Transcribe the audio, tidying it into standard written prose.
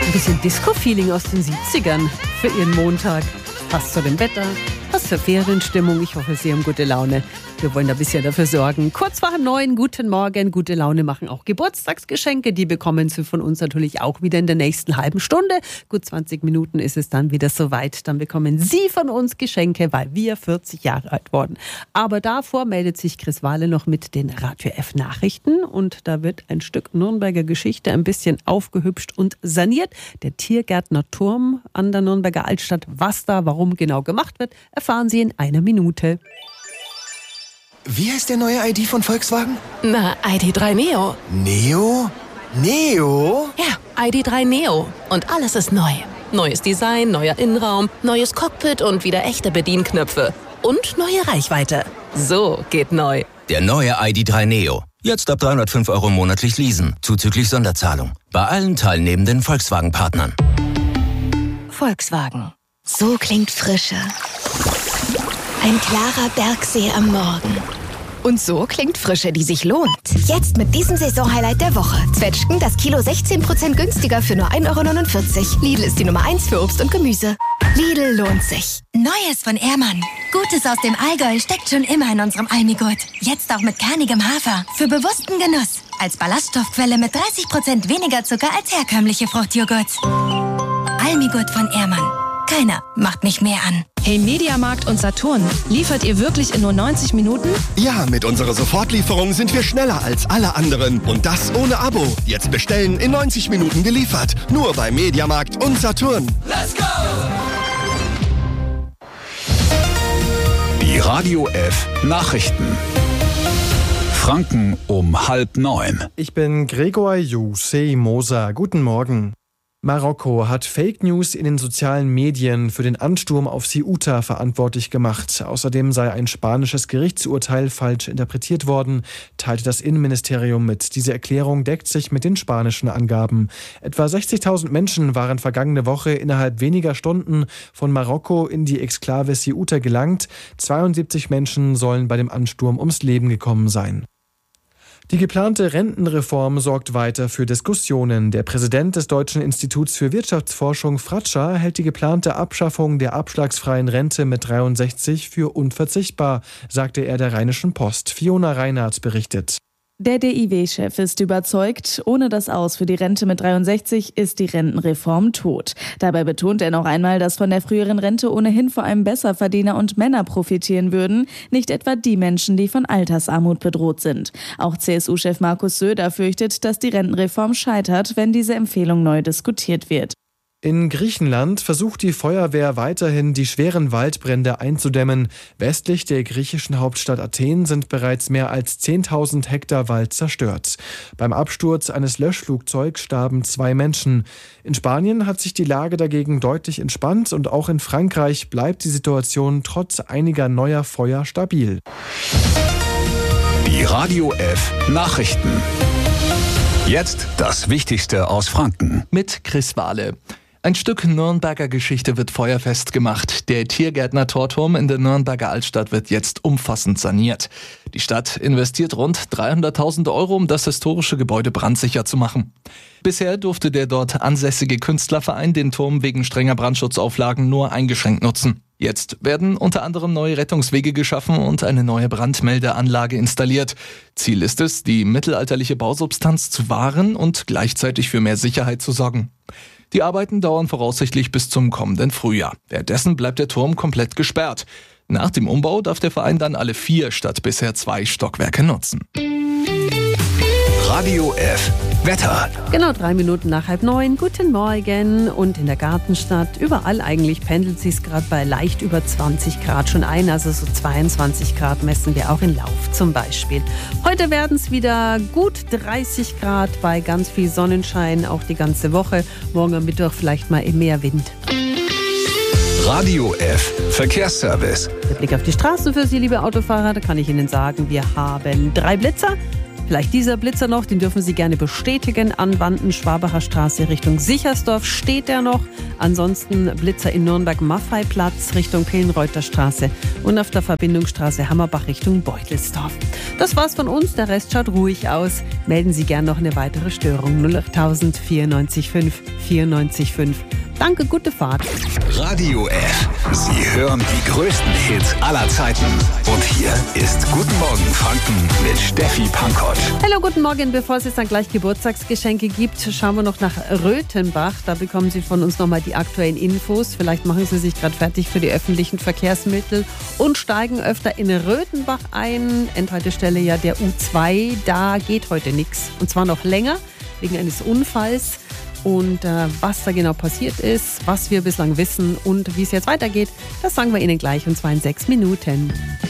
Ein bisschen Disco-Feeling aus den 70ern für Ihren Montag. Passt zu dem Wetter, passt zur Ferienstimmung. Ich hoffe, Sie haben gute Laune. Wir wollen da ein bisschen dafür sorgen. Kurz vor 9, guten Morgen. Gute Laune machen auch Geburtstagsgeschenke. Die bekommen Sie von uns natürlich auch wieder in der nächsten halben Stunde. Gut 20 Minuten ist es dann wieder soweit. Dann bekommen Sie von uns Geschenke, weil wir 40 Jahre alt wurden. Aber davor meldet sich Chris Wahle noch mit den Radio F Nachrichten. Und da wird ein Stück Nürnberger Geschichte ein bisschen aufgehübscht und saniert. Der Tiergärtner Turm an der Nürnberger Altstadt. Was da, warum genau gemacht wird, erfahren Sie in einer Minute. Wie heißt der neue ID von Volkswagen? Na, ID.3 Neo. Neo? Neo? Ja, ID.3 Neo. Und alles ist neu. Neues Design, neuer Innenraum, neues Cockpit und wieder echte Bedienknöpfe. Und neue Reichweite. So geht neu. Der neue ID.3 Neo. Jetzt ab 305 € monatlich leasen, zuzüglich Sonderzahlung. Bei allen teilnehmenden Volkswagen-Partnern. Volkswagen. So klingt Frische. Ein klarer Bergsee am Morgen. Und so klingt Frische, die sich lohnt. Jetzt mit diesem Saisonhighlight der Woche. Zwetschgen das Kilo 16% günstiger für nur 1,49 €. Lidl ist die Nummer 1 für Obst und Gemüse. Lidl lohnt sich. Neues von Ehrmann. Gutes aus dem Allgäu steckt schon immer in unserem Almigurt. Jetzt auch mit kernigem Hafer. Für bewussten Genuss. Als Ballaststoffquelle mit 30% weniger Zucker als herkömmliche Fruchtjoghurt. Almigurt von Ehrmann. Keiner macht mich mehr an. Hey Mediamarkt und Saturn, liefert ihr wirklich in nur 90 Minuten? Ja, mit unserer Sofortlieferung sind wir schneller als alle anderen. Und das ohne Abo. Jetzt bestellen, in 90 Minuten geliefert. Nur bei Mediamarkt und Saturn. Let's go! Die Radio F Nachrichten. Franken um 8:30. Ich bin Gregor Jusei Moser. Guten Morgen. Marokko hat Fake News in den sozialen Medien für den Ansturm auf Ceuta verantwortlich gemacht. Außerdem sei ein spanisches Gerichtsurteil falsch interpretiert worden, teilte das Innenministerium mit. Diese Erklärung deckt sich mit den spanischen Angaben. Etwa 60.000 Menschen waren vergangene Woche innerhalb weniger Stunden von Marokko in die Exklave Ceuta gelangt. 72 Menschen sollen bei dem Ansturm ums Leben gekommen sein. Die geplante Rentenreform sorgt weiter für Diskussionen. Der Präsident des Deutschen Instituts für Wirtschaftsforschung, Fratscher, hält die geplante Abschaffung der abschlagsfreien Rente mit 63 für unverzichtbar, sagte er der Rheinischen Post. Fiona Reinhardt berichtet. Der DIW-Chef ist überzeugt, ohne das Aus für die Rente mit 63 ist die Rentenreform tot. Dabei betont er noch einmal, dass von der früheren Rente ohnehin vor allem Besserverdiener und Männer profitieren würden, nicht etwa die Menschen, die von Altersarmut bedroht sind. Auch CSU-Chef Markus Söder fürchtet, dass die Rentenreform scheitert, wenn diese Empfehlung neu diskutiert wird. In Griechenland versucht die Feuerwehr weiterhin, die schweren Waldbrände einzudämmen. Westlich der griechischen Hauptstadt Athen sind bereits mehr als 10.000 Hektar Wald zerstört. Beim Absturz eines Löschflugzeugs starben 2 Menschen. In Spanien hat sich die Lage dagegen deutlich entspannt und auch in Frankreich bleibt die Situation trotz einiger neuer Feuer stabil. Die Radio F Nachrichten. Jetzt das Wichtigste aus Franken. Mit Chris Wahle. Ein Stück Nürnberger Geschichte wird feuerfest gemacht. Der Tiergärtner Torturm in der Nürnberger Altstadt wird jetzt umfassend saniert. Die Stadt investiert rund 300.000 €, um das historische Gebäude brandsicher zu machen. Bisher durfte der dort ansässige Künstlerverein den Turm wegen strenger Brandschutzauflagen nur eingeschränkt nutzen. Jetzt werden unter anderem neue Rettungswege geschaffen und eine neue Brandmeldeanlage installiert. Ziel ist es, die mittelalterliche Bausubstanz zu wahren und gleichzeitig für mehr Sicherheit zu sorgen. Die Arbeiten dauern voraussichtlich bis zum kommenden Frühjahr. Währenddessen bleibt der Turm komplett gesperrt. Nach dem Umbau darf der Verein dann alle 4 statt bisher 2 Stockwerke nutzen. Radio F Wetter. Genau 3 Minuten nach 8:30. Guten Morgen. Und in der Gartenstadt, überall eigentlich pendelt sich es gerade bei leicht über 20 Grad schon ein. Also so 22 Grad messen wir auch in Lauf zum Beispiel. Heute werden es wieder gut 30 Grad bei ganz viel Sonnenschein, auch die ganze Woche. Morgen am Mittwoch vielleicht mal mehr Wind. Radio F Verkehrsservice. Der Blick auf die Straßen für Sie, liebe Autofahrer, da kann ich Ihnen sagen, wir haben 3 Blitzer. Vielleicht dieser Blitzer noch, den dürfen Sie gerne bestätigen. An Wanden-Schwabacher Straße Richtung Sichersdorf steht er noch. Ansonsten Blitzer in Nürnberg-Maffei-Platz Richtung Pillenreuther Straße und auf der Verbindungsstraße Hammerbach Richtung Beutelsdorf. Das war's von uns, der Rest schaut ruhig aus. Melden Sie gerne noch eine weitere Störung. 08000 94 5 94 5. Danke, gute Fahrt. Radio F. Sie hören die größten Hits aller Zeiten. Und hier ist Guten Morgen Franken mit Steffi Pankow. Hallo, guten Morgen. Bevor es jetzt dann gleich Geburtstagsgeschenke gibt, schauen wir noch nach Röthenbach. Da bekommen Sie von uns nochmal die aktuellen Infos. Vielleicht machen Sie sich gerade fertig für die öffentlichen Verkehrsmittel und steigen öfter in Röthenbach ein. Endhaltestelle ja der U2. Da geht heute nichts. Und zwar noch länger wegen eines Unfalls. Und was da genau passiert ist, was wir bislang wissen und wie es jetzt weitergeht, das sagen wir Ihnen gleich, und zwar in 6 Minuten.